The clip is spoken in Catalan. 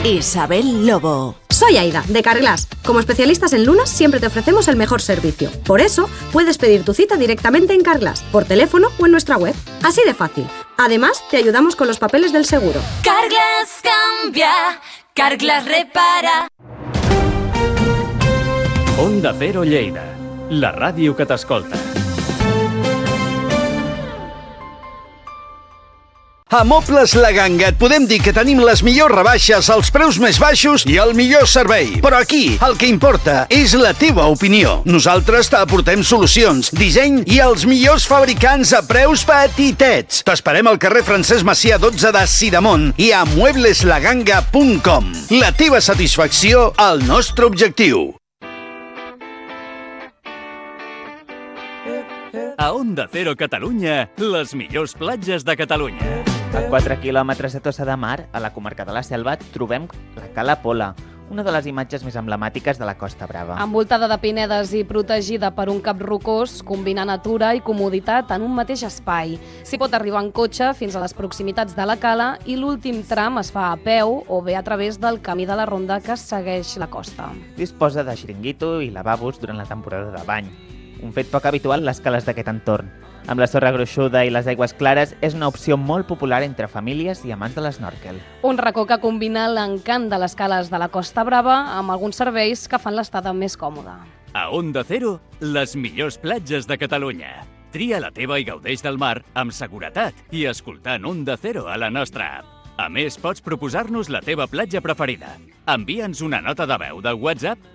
Isabel Lobo. Soy Aida, de Carglass. Como especialistas en lunas, siempre te ofrecemos el mejor servicio. Por eso, puedes pedir tu cita directamente en Carglass, por teléfono o en nuestra web. Así de fácil. Además, te ayudamos con los papeles del seguro. Carglass cambia, Carglass repara. Onda Cero Lleida, la ràdio que t'escolta. A Mobles La Ganga et podem dir que tenim les millors rebaixes, els preus més baixos i el millor servei. Però aquí el que importa és la teva opinió. Nosaltres t'aportem solucions, disseny i els millors fabricants a preus petitets. T'esperem al carrer Francesc Macià 12 de Sidamon i a muebleslaganga.com. La teva satisfacció, el nostre objectiu. A Onda Cero Catalunya, les millors platges de Catalunya. A 4 quilòmetres de Tossa de Mar, a la comarca de la Selva, trobem la Cala Pola, una de les imatges més emblemàtiques de la Costa Brava. Envoltada de pinedes i protegida per un cap rocós, combina natura i comoditat en un mateix espai. S'hi pot arribar en cotxe fins a les proximitats de la cala i l'últim tram es fa a peu o bé a través del camí de la ronda que segueix la costa. Disposa de xiringuito i lavabos durant la temporada de bany. Un fet poc habitual a les cales d'aquest entorn. Amb la sorra gruixuda i les aigües clares, és una opció molt popular entre famílies i amants de l'esnòrquel. Un racó que combina l'encant de les cales de la Costa Brava amb alguns serveis que fan l'estada més còmoda. A Onda Cero, les millors platges de Catalunya. Tria la teva i gaudeix del mar amb seguretat i escoltant Onda Cero a la nostra app. A més, pots proposar-nos la teva platja preferida. Envia'ns una nota de veu de WhatsApp